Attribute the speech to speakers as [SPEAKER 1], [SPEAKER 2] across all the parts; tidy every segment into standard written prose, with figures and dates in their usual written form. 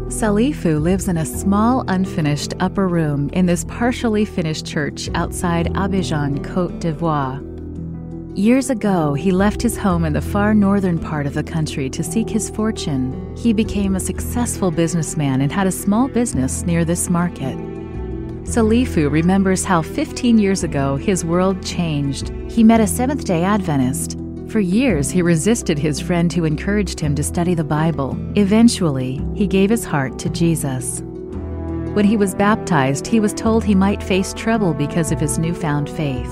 [SPEAKER 1] Salifu lives in a small, unfinished upper room in this partially finished church outside Abidjan, Côte d'Ivoire. Years ago, he left his home in the far northern part of the country to seek his fortune. He became a successful businessman and had a small business near this market. Salifu remembers how 15 years ago his world changed. He met a Seventh-day Adventist. For years, he resisted his friend who encouraged him to study the Bible. Eventually, he gave his heart to Jesus. When he was baptized, he was told he might face trouble because of his newfound faith.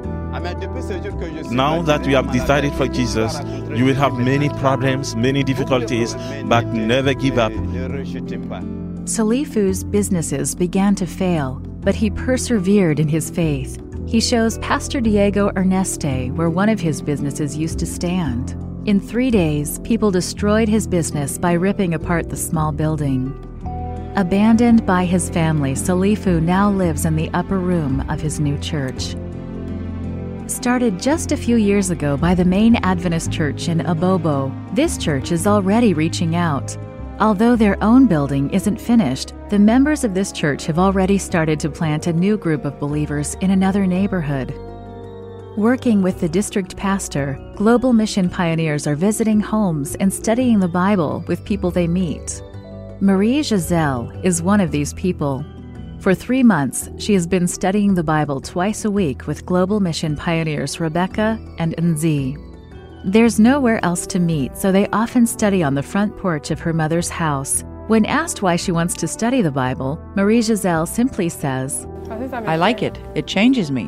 [SPEAKER 2] Now that you have decided for Jesus, you will have many problems, many difficulties, but never give up.
[SPEAKER 1] Salifu's businesses began to fail, but he persevered in his faith. He shows Pastor Diego Erneste where one of his businesses used to stand. In 3 days, people destroyed his business by ripping apart the small building. Abandoned by his family, Salifu now lives in the upper room of his new church. Started just a few years ago by the main Adventist church in Abobo, this church is already reaching out. Although their own building isn't finished, the members of this church have already started to plant a new group of believers in another neighborhood. Working with the district pastor, Global Mission Pioneers are visiting homes and studying the Bible with people they meet. Marie Giselle is one of these people. For 3 months, she has been studying the Bible twice a week with Global Mission Pioneers Rebecca and Nzi. There's nowhere else to meet, so they often study on the front porch of her mother's house. When asked why she wants to study the Bible, Marie Giselle simply says,
[SPEAKER 3] I like it. It changes me.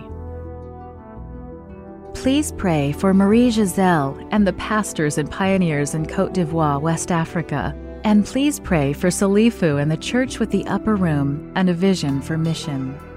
[SPEAKER 1] Please pray for Marie Giselle and the pastors and pioneers in Côte d'Ivoire, West Africa. And please pray for Salifu and the church with the upper room and a vision for mission.